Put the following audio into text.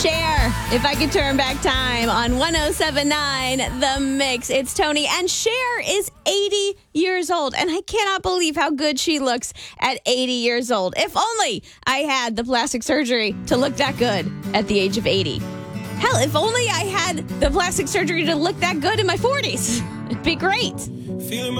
Cher, If I Could Turn Back Time on 107.9 The Mix. It's Tony, and Cher is 80 years old, and I cannot believe how good she looks at 80 years old. If only I had the plastic surgery to look that good at the age of 80. Hell, if only I had the plastic surgery to look that good in my 40s. It'd be great.